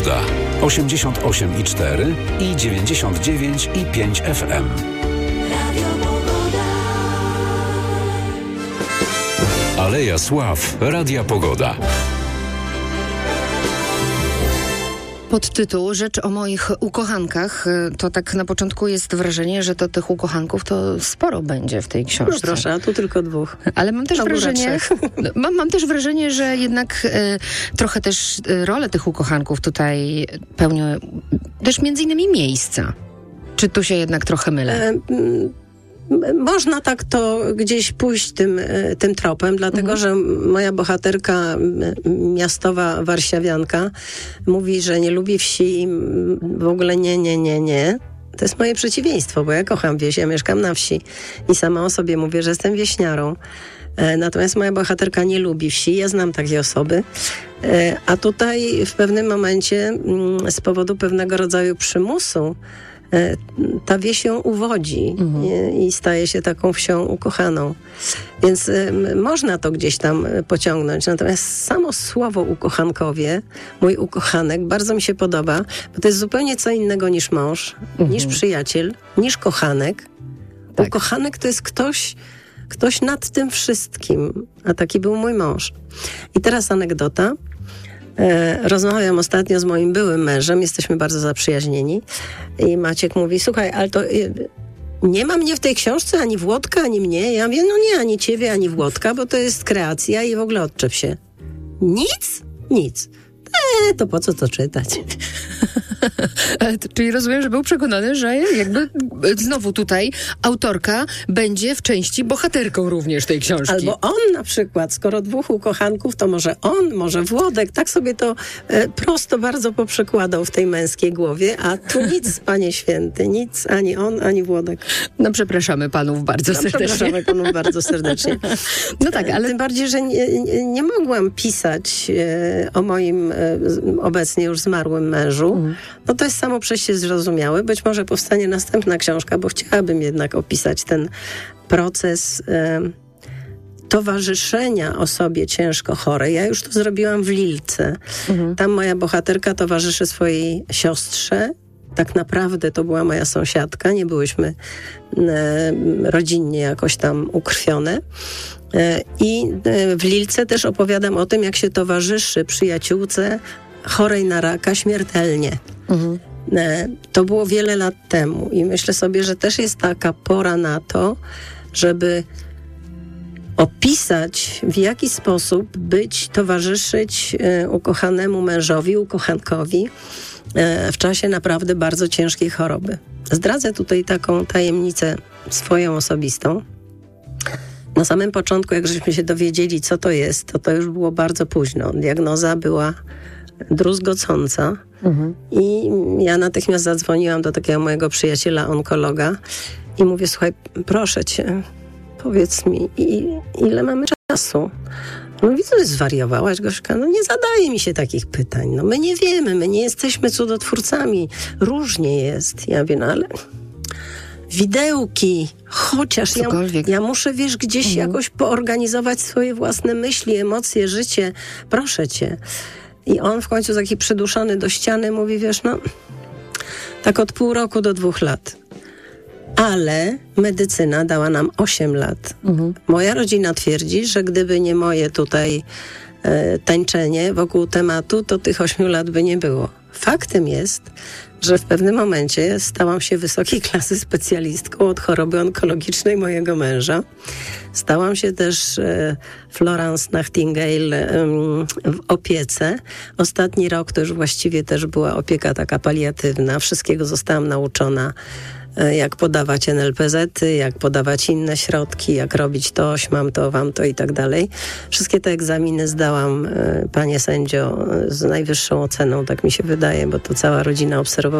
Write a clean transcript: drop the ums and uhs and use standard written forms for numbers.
Pogoda. 88,4 i 99,5 FM. Aleja Sław. Radia Pogoda. Podtytuł Rzecz o moich ukochankach. To tak na początku jest wrażenie, że to tych ukochanków to sporo będzie w tej książce. No proszę, a tu tylko 2. Ale mam też wrażenie, mam też wrażenie, że jednak trochę też rolę tych ukochanków tutaj pełnią też między innymi miejsca. Czy tu się jednak trochę mylę? Można tak to gdzieś pójść tym tropem, dlatego że moja bohaterka, miastowa warszawianka, mówi, że nie lubi wsi i w ogóle nie. To jest moje przeciwieństwo, bo ja kocham wieś, ja mieszkam na wsi i sama o sobie mówię, że jestem wieśniarą. Natomiast moja bohaterka nie lubi wsi, ja znam takie osoby, a tutaj w pewnym momencie z powodu pewnego rodzaju przymusu ta wieś ją uwodzi i staje się taką wsią ukochaną. Więc można to gdzieś tam pociągnąć. Natomiast samo słowo ukochankowie, mój ukochanek, bardzo mi się podoba, bo to jest zupełnie co innego niż mąż, niż przyjaciel, niż kochanek. Tak. Ukochanek to jest ktoś nad tym wszystkim, a taki był mój mąż. I teraz anegdota. Rozmawiam ostatnio z moim byłym mężem, jesteśmy bardzo zaprzyjaźnieni i Maciek mówi, słuchaj, ale to nie ma mnie w tej książce, ani Włodka, ani mnie. Ja mówię, no nie, ani ciebie, ani Włodka, bo to jest kreacja i w ogóle odczep się. Nic. To po co to czytać? Czyli rozumiem, że był przekonany, że jakby znowu tutaj autorka będzie w części bohaterką również tej książki. Albo on na przykład, skoro 2 ukochanków, to może on, może Włodek. Tak sobie to prosto bardzo poprzekładał w tej męskiej głowie, a tu nic, Panie Święty, nic, ani on, ani Włodek. No przepraszamy panów bardzo serdecznie. Przepraszamy panów bardzo serdecznie. No tak, ale... Tym bardziej, że nie mogłam pisać o moim obecnie już zmarłym mężu. No to jest samo przez się zrozumiałe. Być może powstanie następna książka, bo chciałabym jednak opisać ten proces towarzyszenia osobie ciężko chorej. Ja już to zrobiłam w Lilce. Tam moja bohaterka towarzyszy swojej siostrze. Tak naprawdę to była moja sąsiadka. Nie byłyśmy rodzinnie jakoś tam ukrwione. I w Lilce też opowiadam o tym, jak się towarzyszy przyjaciółce chorej na raka śmiertelnie. To było wiele lat temu i myślę sobie, że też jest taka pora na to, żeby opisać, w jaki sposób towarzyszyć ukochanemu mężowi, ukochankowi w czasie naprawdę bardzo ciężkiej choroby. Zdradzę tutaj taką tajemnicę swoją osobistą. Na samym początku, jak żeśmy się dowiedzieli, co to jest, to już było bardzo późno. Diagnoza była druzgocąca i ja natychmiast zadzwoniłam do takiego mojego przyjaciela onkologa i mówię, słuchaj, proszę cię, powiedz mi, ile mamy czasu? On mówi, co, zwariowałaś, Gośka? No nie zadaje mi się takich pytań. No my nie wiemy, my nie jesteśmy cudotwórcami. Różnie jest. Ja wiem, no ale... Widełki, chociaż ja muszę, wiesz, gdzieś jakoś poorganizować swoje własne myśli, emocje, życie. Proszę cię. I on w końcu taki przyduszony do ściany mówi, wiesz, no tak od pół roku do 2 lat. Ale medycyna dała nam 8 lat. Moja rodzina twierdzi, że gdyby nie moje tutaj tańczenie wokół tematu, to tych 8 lat by nie było. Faktem jest, że w pewnym momencie stałam się wysokiej klasy specjalistką od choroby onkologicznej mojego męża. Stałam się też Florence Nightingale w opiece. Ostatni rok to już właściwie też była opieka taka paliatywna. Wszystkiego zostałam nauczona, jak podawać NLPZ-y, jak podawać inne środki, jak robić to, śmam to, wam to i tak dalej. Wszystkie te egzaminy zdałam, panie sędzio, z najwyższą oceną, tak mi się wydaje, bo to cała rodzina obserwowała